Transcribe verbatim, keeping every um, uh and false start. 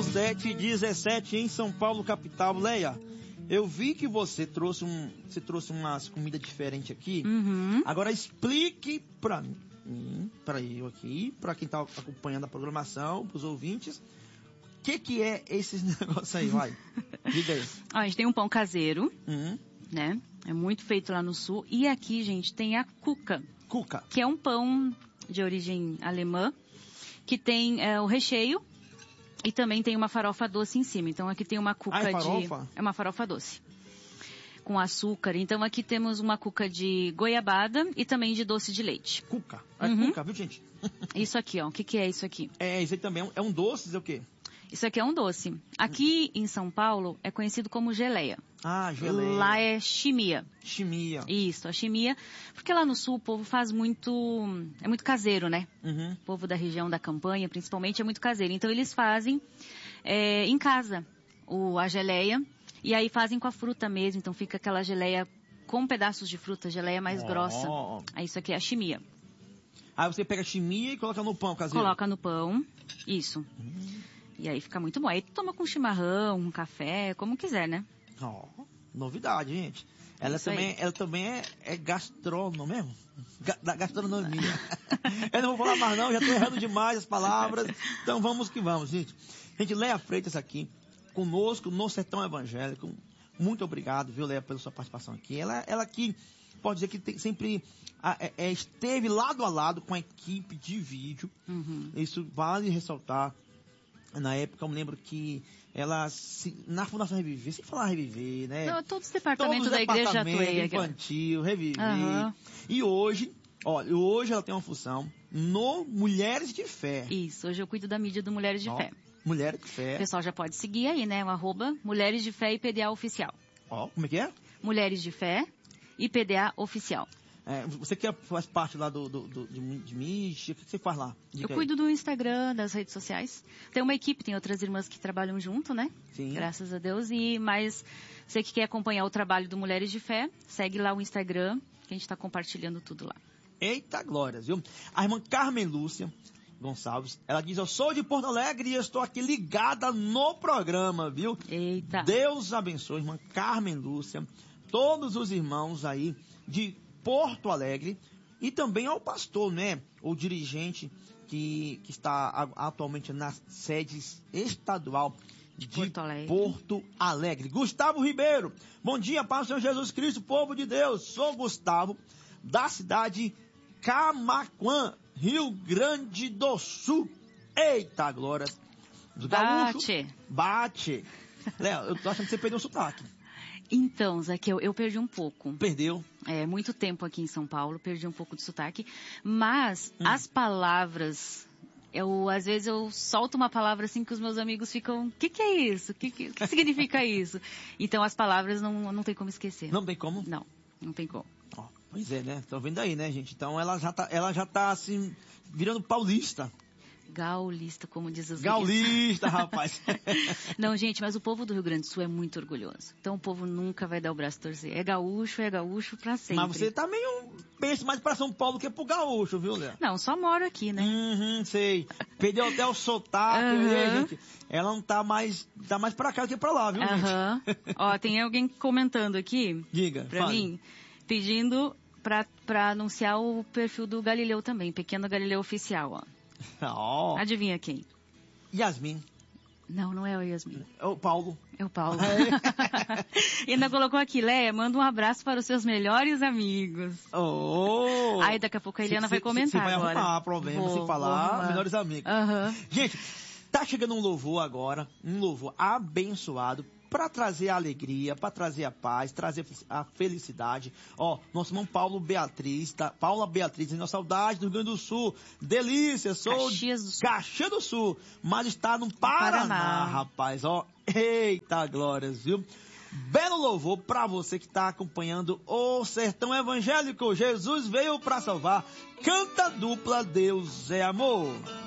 sete e dezessete em São Paulo, capital. Leia, eu vi que você trouxe, um, você trouxe umas comidas diferentes aqui. Uhum. Agora explique pra mim, pra eu aqui, pra quem tá acompanhando a programação, pros ouvintes, o que que é esses negócios aí, vai? Diga aí. Ó, a gente tem um pão caseiro, Uhum. né? É muito feito lá no sul. E aqui, gente, tem a cuca, Cuca. que é um pão de origem alemã, que tem é, o recheio e também tem uma farofa doce em cima. Então aqui tem uma cuca Ah, é de... farofa? É uma farofa doce. Com açúcar. Então aqui temos uma cuca de goiabada e também de doce de leite. Cuca. É Uhum. cuca, viu, gente? Isso aqui, ó. O que que é isso aqui? É, isso aí também é um, é um doce, é o quê? Isso aqui é um doce. Aqui em São Paulo é conhecido como geleia. Ah, geleia. Lá é chimia. Chimia. Isso, a chimia. Porque lá no sul o povo faz muito... É muito caseiro, né? Uhum. O povo da região da campanha, principalmente, é muito caseiro. Então eles fazem é, em casa o, a geleia. E aí fazem com a fruta mesmo. Então fica aquela geleia com pedaços de fruta, geleia mais Oh. grossa. Aí isso aqui é a chimia. Aí você pega a chimia e coloca no pão caseiro. Coloca no pão. Isso. Hum. E aí fica muito bom. Aí toma com chimarrão, um café, como quiser, né? Ó, novidade, gente. Ela Isso também, aí. ela também é, é gastrônomo mesmo? Ga, da gastronomia. Eu não vou falar mais não, já estou errando demais as palavras. Então vamos que vamos, gente. Gente, Leia Freitas aqui, conosco no Sertão Evangélico. Muito obrigado, viu, Leia, pela sua participação aqui. Ela, ela aqui, pode dizer que tem, sempre a, é, esteve lado a lado com a equipe de vídeo. Uhum. Isso vale ressaltar. Na época, eu me lembro que ela, se, na Fundação Reviver, sem falar Reviver, né? Não, todos os departamentos Todos os da igreja já departamentos, atuei aqui. infantil, Reviver. Aham. E hoje, olha, hoje ela tem uma função no Mulheres de Fé. Isso, hoje eu cuido da mídia do Mulheres de Ó, Fé. Mulheres de O Fé. pessoal já pode seguir aí, né? O arroba Mulheres de Fé e P D A Oficial. Ó, como é que é? Mulheres de Fé e P D A Oficial. É, você que faz parte lá do, do, do, de, de mídia, o que você faz lá? Diga Eu aí. cuido do Instagram, das redes sociais. Tem uma equipe, tem outras irmãs que trabalham junto, né? Sim. Graças a Deus. E, mas você que quer acompanhar o trabalho do Mulheres de Fé, segue lá o Instagram, que a gente está compartilhando tudo lá. Eita glórias, viu? A irmã Carmen Lúcia Gonçalves, ela diz, eu sou de Porto Alegre e estou aqui ligada no programa, viu? Eita. Deus abençoe, irmã Carmen Lúcia, todos os irmãos aí de Porto Alegre e também ao pastor, né? O dirigente que, que está a, atualmente na sede estadual de Porto Alegre. Porto Alegre. Gustavo Ribeiro, bom dia, Pai do Senhor Jesus Cristo, povo de Deus. Sou Gustavo, da cidade Camaquã, Rio Grande do Sul. Eita, glórias. Dos gaúchos. Bate. Bate. Léo, eu tô achando que você perdeu o sotaque. Então, Zaqueu, eu perdi um pouco. Perdeu. É, muito tempo aqui em São Paulo, perdi um pouco de sotaque. Mas Hum. as palavras, eu, às vezes eu solto uma palavra assim que os meus amigos ficam, o que que é isso? O que, que, que significa isso? Então as palavras não, não tem como esquecer. Não tem como? Não, não tem como. Ó, pois é, né? Tô vendo aí, né, gente? Então ela já tá, ela já tá assim, virando paulista. Gaulista, como diz os Gaulista, rapaz. Não, gente, mas o povo do Rio Grande do Sul é muito orgulhoso. Então o povo nunca vai dar o braço a torcer. É gaúcho, é gaúcho pra sempre. Mas você tá meio, pensa mais pra São Paulo que pro gaúcho, viu, Léo? Não, só moro aqui, né? Uhum, sei. Perdeu até o sotaque, Uhum. né, gente? Ela não tá mais, tá mais pra cá do que pra lá, viu, Aham. gente? Ó, tem alguém comentando aqui, Diga, pra fale. mim, pedindo pra, pra anunciar o perfil do Galileu também, Pequeno Galileu Oficial, ó. Ó, Adivinha quem? Yasmin. Não, não é o Yasmin. É o Paulo. É o Paulo. E ainda colocou aqui, Léa, manda um abraço para os seus melhores amigos. Oh. Aí daqui a pouco a Eliana Cê- vai cê- comentar Você vai agora. arrumar problema Vou, se vou falar arrumar. melhores amigos. Aham. Gente, tá chegando um louvor agora, um louvor abençoado, para trazer a alegria, para trazer a paz, trazer a felicidade. Ó, nosso irmão Paulo Beatriz, tá? Paula Beatriz, nossa saudade do Rio Grande do Sul. Delícia, sou Caxias do Sul. Caxias do Sul, mas está no Paraná, Paraná. rapaz, ó. Eita glórias, viu? Belo louvor para você que está acompanhando o Sertão Evangélico. Jesus veio para salvar. Canta dupla, Deus é amor.